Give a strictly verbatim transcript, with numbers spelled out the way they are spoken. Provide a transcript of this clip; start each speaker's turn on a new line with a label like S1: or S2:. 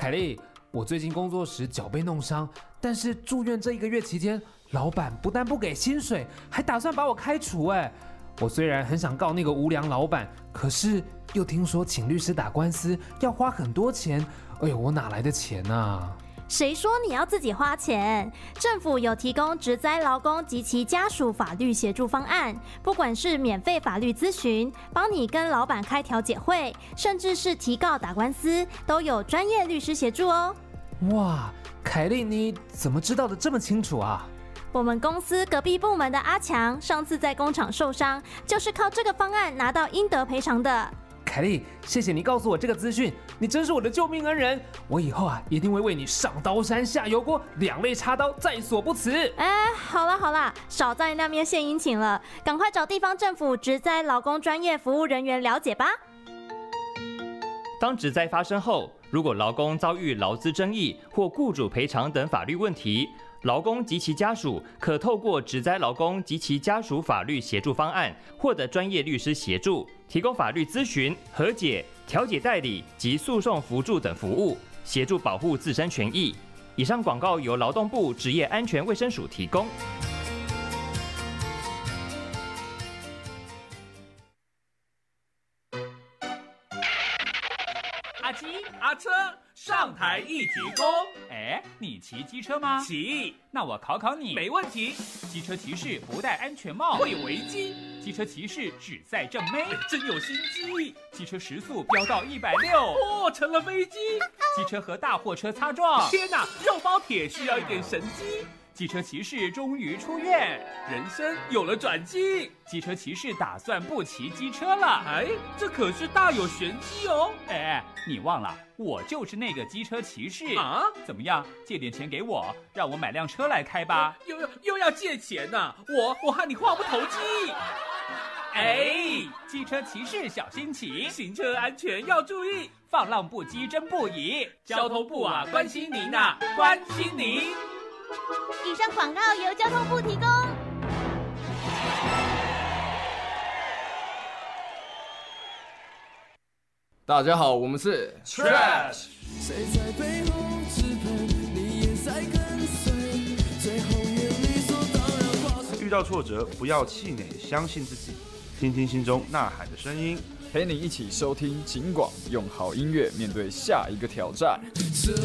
S1: 凯莉，我最近工作时脚被弄伤，但是住院这一个月期间，老板不但不给薪水，还打算把我开除。哎，我虽然很想告那个无良老板，可是又听说请律师打官司要花很多钱，哎呦，我哪来的钱啊？
S2: 谁说你要自己花钱？政府有提供职灾劳工及其家属法律协助方案，不管是免费法律咨询，帮你跟老板开调解会，甚至是提告打官司，都有专业律师协助哦。
S1: 哇，凯莉，你怎么知道的这么清楚啊？
S2: 我们公司隔壁部门的阿强，上次在工厂受伤，就是靠这个方案拿到应得赔偿的。
S1: 凯莉，谢谢你告诉我这个资讯，你真是我的救命恩人。我以后啊，一定会为你上刀山下油锅，两肋插刀，在所不辞。
S2: 哎，好啦好啦，少在那边献殷勤了，赶快找地方政府职灾劳工专业服务人员了解吧。
S3: 当职灾发生后，如果劳工遭遇劳资争议或雇主赔偿等法律问题，劳工及其家属可透过职灾劳工及其家属法律协助方案，获得专业律师协助，提供法律咨询、和解、调解代理及诉讼辅助等服务，协助保护自身权益。以上广告由劳动部职业安全卫生署提供。
S4: 阿基阿车上台一鞠躬。
S5: 哎，你骑机车吗？
S4: 骑。
S5: 那我考考你。
S4: 没问题。
S5: 机车骑士不戴安全帽
S4: 会有危机。
S5: 机车骑士只载正妹，
S4: 真有心机。
S5: 机车时速飙到一百六，
S4: 哦，成了飞机。
S5: 机车和大货车擦撞，
S4: 天哪，肉包铁需要一点神机。
S5: 机车骑士终于出院，
S4: 人生有了转机。
S5: 机车骑士打算不骑机车了。
S4: 哎，这可是大有玄机哦。
S5: 哎，你忘了，我就是那个机车骑士
S4: 啊！
S5: 怎么样，借点钱给我，让我买辆车来开吧。
S4: 又又又要借钱呐、啊？我我和你话不投机。哎，
S5: 机车骑士小心骑，
S4: 行车安全要注意，
S5: 放浪不羁真不宜。
S4: 交通部啊，关心您呐、啊，关心您。
S6: 以上广告由交通部提供。
S7: 大家好，我们是
S4: Trash。
S8: 谁在背后支配？你也在跟随，最后也理所当然化成。
S9: 遇到挫折不要气馁，相信自己，听听心中呐喊的声音，
S7: 陪你一起收听警广，用好音乐面对下一个挑战。